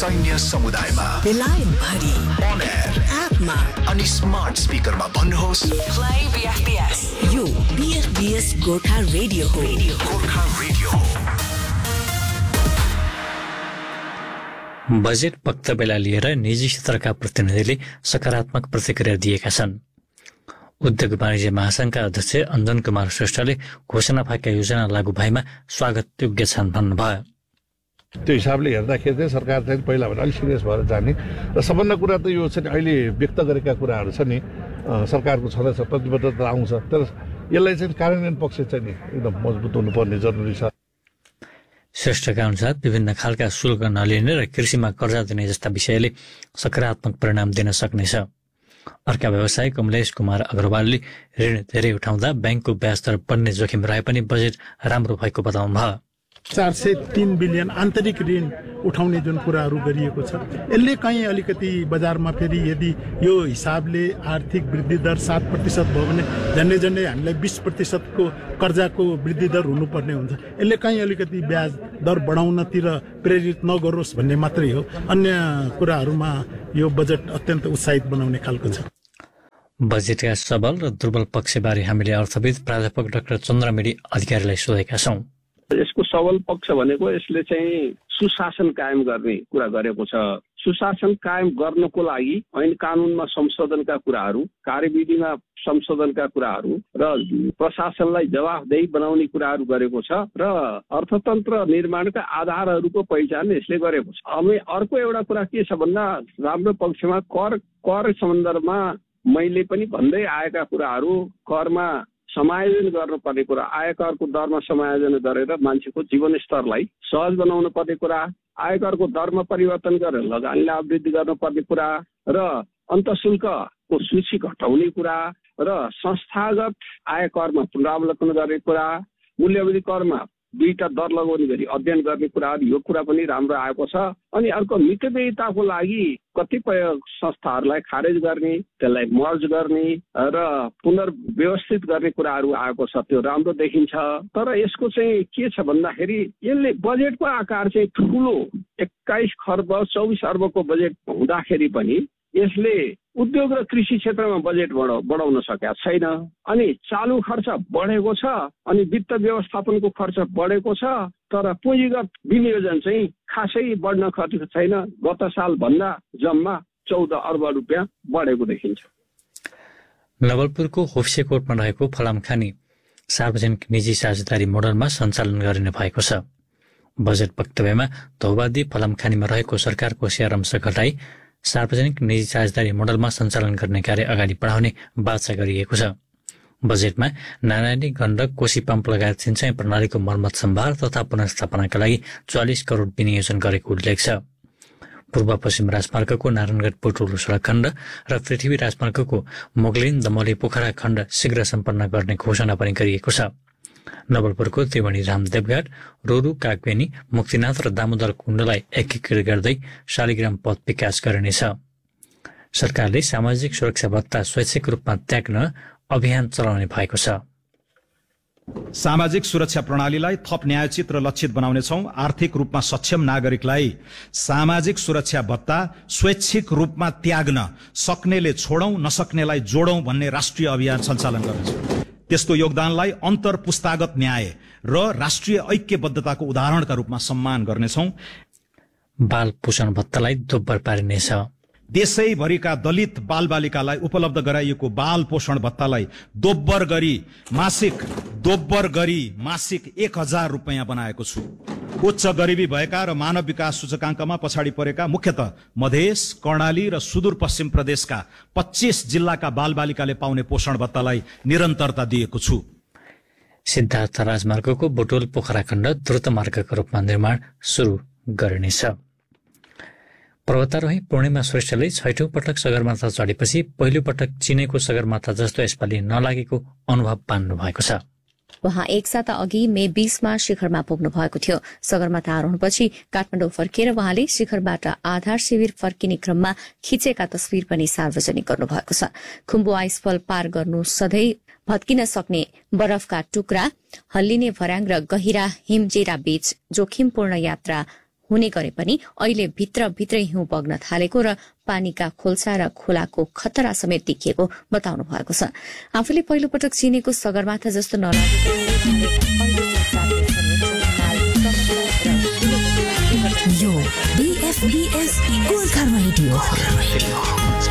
सैन्य समुदायमा, बेलायत भरि, अन एयर, एपमा अनि स्मार्ट स्पिकरमा भन्नुहोस् प्ले बीएफबीएस। यो बीएफबीएस गोर्खा रेडियो हो। गोर्खा रेडियो हो। बजेट वक्तव्यलाई लिएर निजी क्षेत्रका प्रतिनिधिले सकारात्मक प्रतिक्रिया दिएका छन्। उद्योग वाणिज्य महासंघका अध्यक्ष अञ्जन कुमार श्रेष्ठले घोषणा भएका योजना लागू भएमा स्वागत योग्य छन् भन्नुभयो। त्यो हिसाबले हेर्दाखेरि चाहिँ सरकार चाहिँ पहिला भने अलिक सिरियस भएर जाने र सबभन्दा कुरा त यो चाहिँ अहिले व्यक्त गरेका कुराहरू छ नि, सरकारको छँदैछ, प्रतिबद्धता आउँछ, तर यसलाई चाहिँ कार्यान्वयन पक्ष चाहिँ नि एकदम मजबुत हुनुपर्ने जरुरी छ। श्रेष्ठका अनुसार विभिन्न खालका शुल्क नलिने र कृषिमा कर्जा दिने जस्ता विषयले सकारात्मक परिणाम दिन सक्नेछ। अर्का व्यवसायी कमलेश कुमार अग्रवालले ऋण धेरै उठाउँदा ब्याङ्कको ब्याज दर बढ्ने जोखिम रहे पनि बजेट राम्रो भएको बताउनुभयो। 403 बिलियन आन्तरिक ऋण उठाउने जुन कुराहरू गरिएको छ, यसले कहीँ अलिकति बजारमा फेरि यदि यो हिसाबले आर्थिक वृद्धि दर 7% भयो भने झन्डै झन्डै हामीलाई 20% को कर्जाको वृद्धि दर हुनुपर्ने हुन्छ। यसले कहीँ अलिकति ब्याज दर बढाउनतिर प्रेरित नगरोस् भन्ने मात्रै हो। अन्य कुराहरूमा यो बजेट अत्यन्त उत्साहित बनाउने खालको छ। बजेटका सबल र दुर्बल पक्षबारे हामीले अर्थविद प्राध्यापक डाक्टर चन्द्रमिडी अधिकारीलाई सोधेका छौं। यसको सबल पक्ष भनेको यसले चाहिँ सुशासन कायम गर्ने कुरा गरेको छ। सुशासन कायम गर्नको लागि ऐन कानूनमा संशोधनका कुराहरू, कार्यविधिमा संशोधनका कुराहरू र प्रशासनलाई जवाफदेही बनाउने कुराहरू गरेको छ र अर्थतन्त्र निर्माणका आधारहरूको पहिचान यसले गरेको छ। अनि अर्को एउटा कुरा के छ भन्दा राम्रो पक्षमा कर सन्दर्भमा मैले पनि भन्दै आएका कुराहरू, करमा समायोजन गर्नुपर्ने कुरा, आयकरको दरमा समायोजन गरेर मान्छेको जीवन स्तरलाई सहज बनाउनु पर्ने कुरा, आयकरको दरमा परिवर्तन गरेर लगानीलाई वृद्धि गर्नुपर्ने कुरा र अन्तःशुल्कको सूची घटाउने कुरा र संस्थागत आयकरमा पुनरावलोकन गर्ने कुरा, मूल्यवृद्धि करमा 2टा दर लगाउने गरी अध्ययन गर्ने कुराहरू, यो कुरा पनि राम्रो आएको छ। अनि अर्को मितव्ययिताको लागि कतिपय संस्थाहरूलाई खारेज गर्ने, त्यसलाई मर्ज गर्ने र पुनर्व्यवस्थित गर्ने कुराहरू आएको छ, त्यो राम्रो देखिन्छ। तर यसको चाहिँ के छ भन्दाखेरि यसले बजेटको आकार चाहिँ ठुलो 21 खर्ब 24 अर्बको बजेट हुँदाखेरि पनि यसले उद्योग र कृषि क्षेत्रमा बजेट बढाउन सकेका छैन। अनि चालु खर्च बढेको छ, अनि वित्त व्यवस्थापनको खर्च बढेको छ, तर पुँजीगत विनियोजन चाहिँ खासै बढ्न खर्च छैन। गत साल भन्दा जम्मा 14 अर्ब रुपियाँ बढेको देखिन्छ। नवलपुरको होप्सेकोटमा रहेको फलामखानी सार्वजनिक निजी साझेदारी मोडलमा सञ्चालन गरिने भएको छ। बजेट वक्तव्यमा धौबादी फलामखानीमा रहेको सरकारको सेयर अंश घटाई सार्वजनिक निजी साझेदारी मोडलमा सञ्चालन गर्ने कार्य अगाडि बढाउने बाचा गरिएको छ। बजेटमा नारायणी गण्डक कोशी पम्प लगायत सिंचाई प्रणालीको मर्मत सम्भार तथा पुनर्स्थापनाका लागि 44 करोड विनियोजन गरेको उल्लेख छ। पूर्व पश्चिम राजमार्गको नारायणगढ पुटोलो सडक खण्ड र पृथ्वी राजमार्गको मोगलिन दमोली पोखरा खण्ड शीघ्र सम्पन्न गर्ने घोषणा पनि गरिएको छ। नवलपुरको त्रिवेणी धाम देवघाट, रोरू कागबेनी, मुक्तिनाथ र दामोदर कुण्डलाई एकीकृत गर्दै शालिग्राम पथ विकास गरिनेछ। सरकारले सामाजिक सुरक्षा भत्ता स्वैच्छिक रूपमा त्याग्न अभियान चलाउने भएको छ। सामाजिक सुरक्षा प्रणालीलाई थप न्यायोचित र लक्षित बनाउनेछौं। आर्थिक रूपमा सक्षम नागरिकलाई सामाजिक सुरक्षा भत्ता स्वैच्छिक रूपमा त्याग्न सक्नेले छोडौं, नसक्नेलाई जोडौं भन्ने राष्ट्रिय अभियान सञ्चालन गर्नेछौं। त्यसको योगदानलाई अन्तर पुस्तागत न्याय र राष्ट्रिय ऐक्यबद्धताको उदाहरणका रूपमा सम्मान गर्नेछौं। बाल पोषण भत्तालाई दोब्बर पारिनेछ। देशैभरिका दलित बालबालिकालाई उपलब्ध गराइएको बाल पोषण भत्तालाई दोब्बर गरी मासिक 1000 रुपियाँ बनाएको छु। उच्च गरिबी भएका र मानव विकास सूचकाङ्कमा पछाडि परेका मुख्यतः मधेस, कर्णाली र सुदूरपश्चिम प्रदेशका 25 जिल्लाका बालबालिकाले पाउने पोषण भत्तालाई निरन्तरता दिएको छु। सिद्धार्थ राजमार्गको बुटोल पोखरा खण्ड द्रुत मार्गको रूपमा निर्माण सुरु गरिनेछ। पर्वतारोही पूर्णिमा श्रेष्ठले 6औं पटक सगरमाथा चढेपछि पहिलो पटक चिनेको सगरमाथा जस्तो यसपालि नलागेको अनुभव पाउनु भएको छ। उहाँ एक साता अघि मे 20मा शिखरमा पुग्नु भएको थियो। सगरमाथा आरोहणपछि काठमाडौँ फर्किएर उहाँले शिखरबाट आधार शिविर फर्किने क्रममा खिचेका तस्विर पनि सार्वजनिक गर्नु भएको छ। खुम्बु आइसफल पार गर्नु सधैँ भत्किन सक्ने बरफका टुक्रा, हल्लिने भर्याङ र गहिरा हिमजेरा बीच जोखिमपूर्ण यात्रा हुने गरे पनि अहिले भित्रभित्रै हिउँ बग्न थालेको र पानीका खोल्सा र खोलाको खतरा समेत देखिएको बताउनु भएको छ। आफूले पहिलो पटक चिनेको सगरमाथा जस्तो नलागेको यो BFBS गोर्खा रेडियो।